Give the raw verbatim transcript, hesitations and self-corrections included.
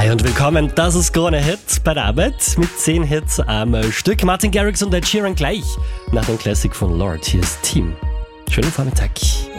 Hi und willkommen, das ist Krone Hit bei der Arbeit mit zehn Hits am Stück. Martin Garrix und Ed Sheeran gleich nach dem Classic von Lord. Hier ist Team. Schönen Vormittag.